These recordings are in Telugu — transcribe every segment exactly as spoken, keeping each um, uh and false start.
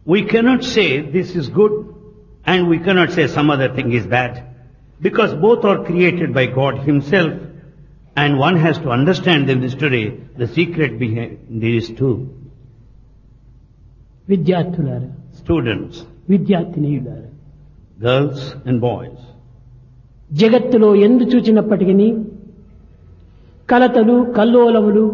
We cannot say this is good and we cannot say some other thing is bad, because both are created by God Himself, and one has to understand in this today the secret behind these two. విద్యార్థులారా, Students, విద్యార్థినీయులారా, girls and boys, జగత్తులో ఎందు చూచినప్పటికీ కలతలు కల్లోలములు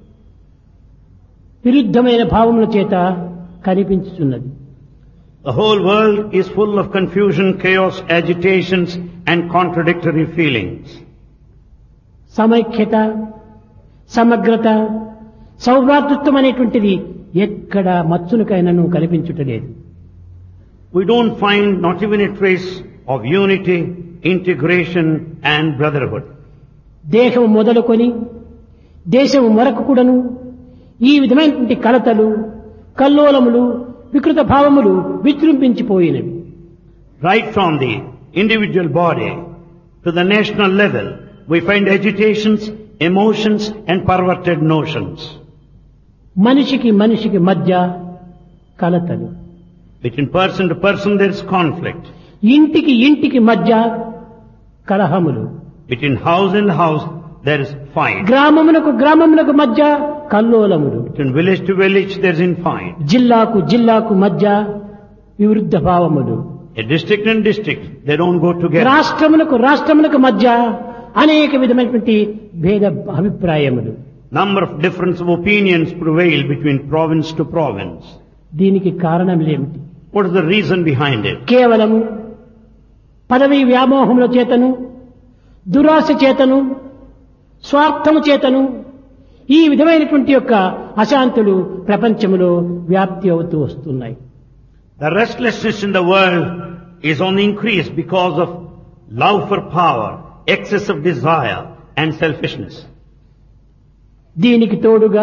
విరుద్ధమైన భావముల చేత కనిపించుచున్నది. the whole world is full of confusion, chaos, agitations and contradictory feelings. సమైక్యత, సమగ్రత, సౌభ్రాతృత్వం అనేటువంటిది ఎక్కడ మచ్చునికైనాను కనిపించుటలేదు. We don't find not even a trace of unity, integration and brotherhood. దేహము మొదలుకొని దేశము వరకు కూడాను ఈ విధమైనటువంటి కలతలు కల్లోలములు వికృత భావములు విజృంభించిపోయినవి. Right from the individual body to the national level, we find agitations, emotions and perverted notions. మనిషికి మనిషికి మధ్య కలతలు, Between person to person there is conflict. ఇంటికి ఇంటికి మధ్య కలహములు, Between house and house there is fight. గ్రామమునకు గ్రామమునకు మధ్య కల్లోలములు, Between village to village there is infight. జిల్లాకు జిల్లాకు మధ్య వివృద్ధ భావములు, A district and district, they don't go together. రాష్ట్రమునకు రాష్ట్రమునకు మధ్య అనేక విధమైనటువంటి భేద అభిప్రాయములు. Number of difference of opinions prevail between province to province. దీనికి కారణములేమిటి? What is the reason behind it? కేవలము పదవీ వ్యామోహముల చేతను, దురాశ చేతను, స్వార్థము చేతను ఈ విధమైనటువంటి యొక్క అశాంతులు ప్రపంచములో వ్యాప్తి అవుతూ వస్తున్నాయి. The restlessness in the world is on the increase because of love for power, excessive desire and selfishness. దీనికి తోడుగా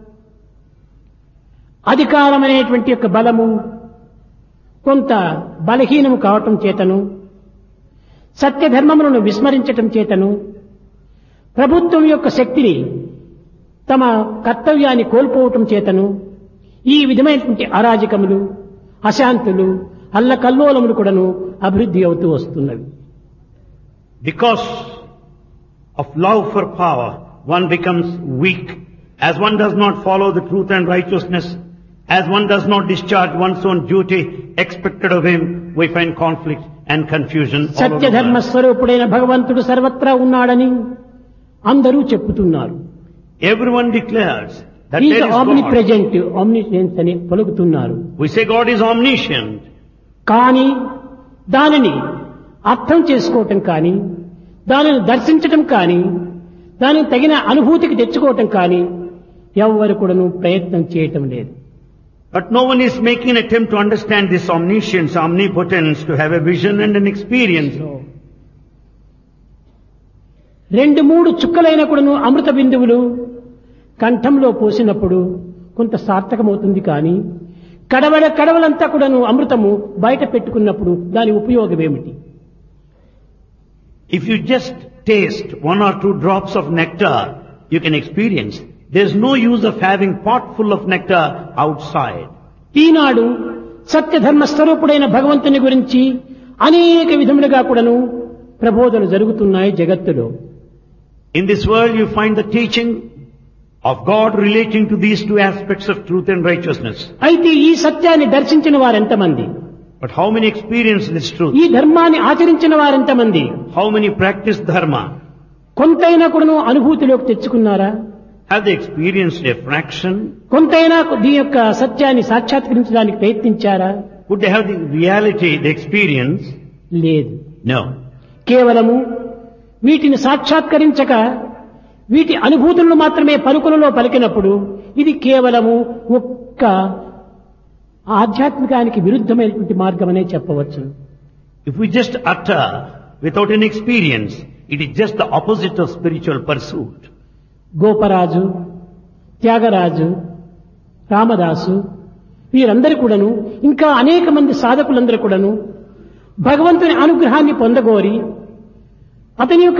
అధికారం అనేటువంటి యొక్క బలము కొంత బలహీనము కావటం చేతను, సత్యధర్మములను విస్మరించటం చేతను, ప్రభుత్వం యొక్క శక్తిని తమ కర్తవ్యాన్ని కోల్పోవటం చేతను ఈ విధమైనటువంటి అరాజకములు, అశాంతులు, అల్లకల్లోలములు కూడాను అభివృద్ధి అవుతూ వస్తున్నవి. Because of love for power, one becomes weak. As one does not follow the truth and righteousness, as one does not discharge one's own duty expected of him, we find conflict and confusion all over the సత్యధర్మ world. స్వరూపుడైన భగవంతుడు సర్వత్రా ఉన్నాడని అందరూ చెప్పుతున్నారు. Everyone declares that is there is omni God. Present, ఆమ్నిసెన్స్ అని పలుకుతున్నారు. We say God is omniscient. కానీ దానిని అర్థం చేసుకోవటం కానీ, దానిని దర్శించటం కానీ, దానికి తగిన అనుభూతికి తెచ్చుకోవటం కానీ ఎవ్వరు కూడాను ప్రయత్నం చేయటం లేదు. But no one is making an attempt to understand this omniscience, omnipotence, to have a vision and an experience. రెండు మూడు చుక్కలైన కూడాను అమృత బిందువులు కంఠంలో పోసినప్పుడు కొంత సార్థకమవుతుంది కానీ కడవడ కడవలంతా కూడాను అమృతము బయట పెట్టుకున్నప్పుడు దాని ఉపయోగం ఏమిటి? If you just taste one or two drops of nectar, you can experience. There's no use of having pot full of nectar outside. ఈనాడు సత్యధర్మ స్వరూపుడైన భగవంతుని గురించి అనేక విధములుగా కూడాను ప్రబోధనలు జరుగుతున్నాయి జగత్తులో. In this world you find the teaching of God relating to these two aspects of truth and righteousness. అయితే ఈ సత్యాన్ని దర్శించిన వారెంతమంది? But how many experience this truth? ఈ ధర్మాన్ని ఆచరించిన వారెంతమంది? How many practice dharma? కొంతైనా కూడాను అనుభూతిలోకి తెచ్చుకున్నారా? Have they experienced a fraction? కొంతైనా దీని యొక్క సత్యాన్ని సాక్షాత్కరించడానికి ప్రయత్నించారా? Would they have the reality, the experience? లేదు. No. కేవలము వీటిని సాక్షాత్కరించక వీటి అనుభూతులను మాత్రమే పలుకులలో పలికినప్పుడు ఇది కేవలము ఒక్క ఆధ్యాత్మికానికి విరుద్ధమైనటువంటి మార్గమనే చెప్పవచ్చు. If we just utter without an experience, it is just the opposite of spiritual pursuit. Goparaju, Tyagaraju, Ramadasu వీరందరూ కూడాను ఇంకా అనేక మంది సాధకులందరూ కూడాను భగవంతుని అనుగ్రహాన్ని పొందగోరి అతని యొక్క